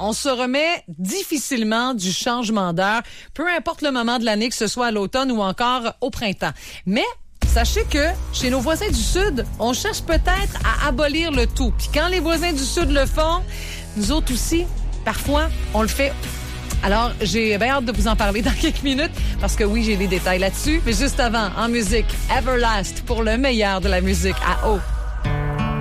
on se remet difficilement du changement d'heure, peu importe le moment de l'année, que ce soit à l'automne ou encore au printemps. Mais sachez que chez nos voisins du Sud, on cherche peut-être à abolir le tout. Puis quand les voisins du Sud le font, nous autres aussi, parfois, on le fait. Alors, j'ai bien hâte de vous en parler dans quelques minutes parce que oui, j'ai des détails là-dessus. Mais juste avant, en musique, Everlast pour le meilleur de la musique à eau.